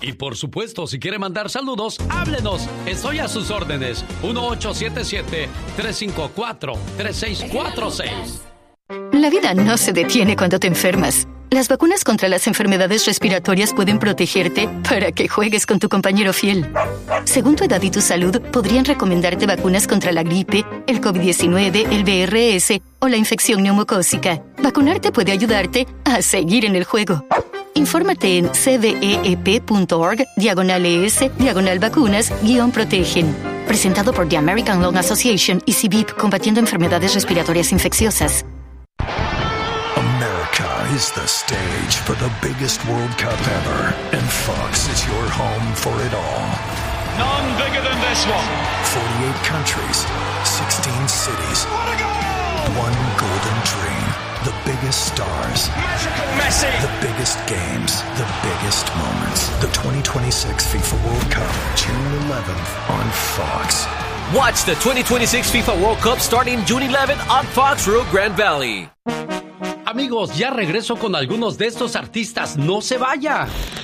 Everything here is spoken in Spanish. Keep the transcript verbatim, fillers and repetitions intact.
Y por supuesto, si quiere mandar saludos, háblenos. Estoy a sus órdenes. uno ocho siete siete, tres cinco cuatro, tres seis cuatro seis. La vida no se detiene cuando te enfermas. Las vacunas contra las enfermedades respiratorias pueden protegerte para que juegues con tu compañero fiel. Según tu edad y tu salud, podrían recomendarte vacunas contra la gripe, el covid diecinueve, el V R S o la infección neumocócica. Vacunarte puede ayudarte a seguir en el juego. Infórmate en cveep.org, diagonal ES, diagonal vacunas, guión protegen. Presentado por The American Lung Association y C B I P, combatiendo enfermedades respiratorias infecciosas. America is the stage for the biggest World Cup ever, and Fox is your home for it all. None bigger than this one. forty-eight countries, sixteen cities. What a goal! One golden dream. The biggest stars. Magical Messi. The biggest games. The biggest moments. The twenty twenty-six FIFA World Cup, June eleventh on Fox. Watch the twenty twenty-six FIFA World Cup starting June eleventh on Fox Rio Grande Valley. Amigos, ya regreso con algunos de estos artistas. ¡No se vaya!